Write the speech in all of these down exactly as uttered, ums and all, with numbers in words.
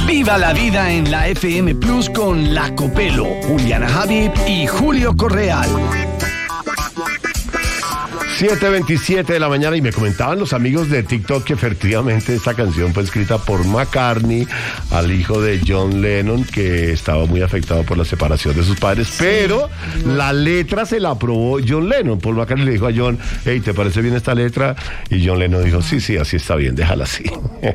Viva la vida en la F M Plus con La Copelo, Juliana Habib y Julio Correal. siete veintisiete de la mañana y me comentaban los amigos de TikTok que efectivamente esta canción fue escrita por McCartney al hijo de John Lennon, que estaba muy afectado por la separación de sus padres, sí, pero la letra se la aprobó John Lennon. Paul McCartney le dijo a John, hey, ¿te parece bien esta letra? Y John Lennon dijo, sí, sí, así está bien, déjala así.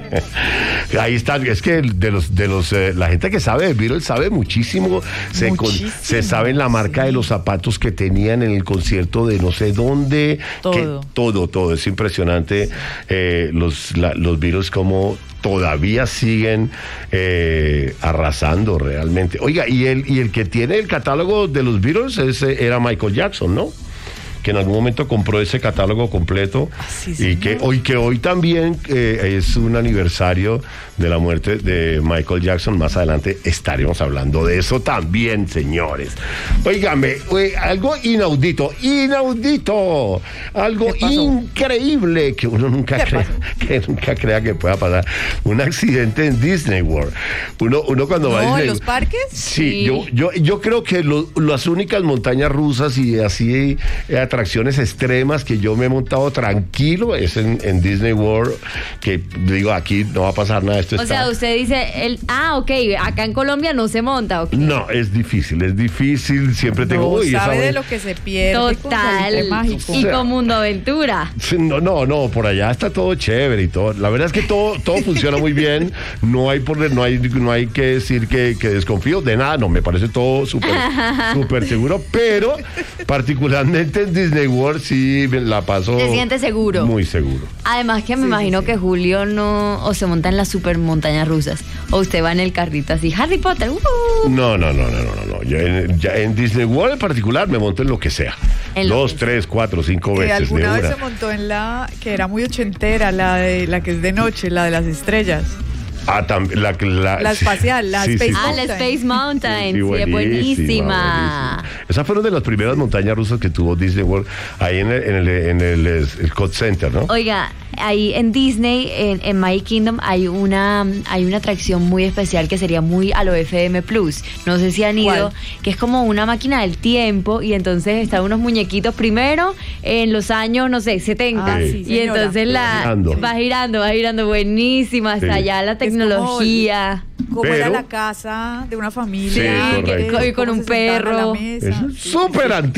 Ahí está, es que de los, de los, eh, la gente que sabe de Beatles sabe muchísimo, se, con, se sabe la marca, sí, de los zapatos que tenían en el concierto de no sé dónde. Todo. Que, todo, todo, es impresionante. Eh, los, la, los Beatles como todavía siguen eh, arrasando realmente. Oiga, y el, y el que tiene el catálogo de los Beatles ese era Michael Jackson, ¿no? Que en algún momento compró ese catálogo completo. Sí, y que hoy, que hoy también eh, es un aniversario de la muerte de Michael Jackson. Más adelante estaremos hablando de eso también, señores. Óigame, eh, algo inaudito, inaudito, algo increíble que uno nunca crea, que nunca crea que pueda pasar. Un accidente en Disney World. Uno, uno cuando no, va a Disney, ¿en los parques? Sí, sí. Yo, yo, yo creo que lo, las únicas montañas rusas y así eh, atracciones extremas que yo me he montado tranquilo es en, en Disney World, que digo, aquí no va a pasar nada. Esto o está... sea, usted dice, el, ah, ok, acá en Colombia no se monta, okay. No, es difícil, es difícil, siempre no, tengo... Uy, sabe esa... de lo que se pierde. Total, mágico. y con Mundo Aventura. No, no, no, por allá está todo chévere y todo. La verdad es que todo, todo funciona muy bien, no hay, por, no hay, no hay que decir que, que desconfío de nada, no, me parece todo súper súper seguro, pero particularmente en Disney World sí la paso... ¿Se siente seguro? Muy seguro. Además que me sí, imagino sí, que Julio no, o se monta en las super montañas rusas, o usted va en el carrito así, Harry Potter, uh. No, no, no, no, no, no, no. Yo en, ya en Disney World en particular me monto en lo que sea. En Dos, tres, cuatro, cinco que veces. alguna de vez una. se montó en la que era muy ochentera, la de la que es de noche, la de las estrellas. Ah, también la, la, la espacial, la sí, Space sí, Ah, Mountain. la Space Mountain, sí, sí, buenísima, es buenísima. buenísima. Esas fueron de las primeras montañas rusas que tuvo Disney World ahí en el, en el, en el, el Code Center, ¿no? Oiga, ahí en Disney, en, en Magic Kingdom, hay una, hay una atracción muy especial que sería muy a lo F M Plus. No sé si han ido, ¿cuál? Que es como una máquina del tiempo y entonces están unos muñequitos primero en los años, no sé, setenta. Ah, sí, y señora. entonces la Va girando. va girando, va girando, buenísima, hasta Sí. allá la tecnología. Como Pero- era la casa de una familia. Sí, que- correcto. Y con cómo un se sentaban a la perro. mesa. Es súper antiguo.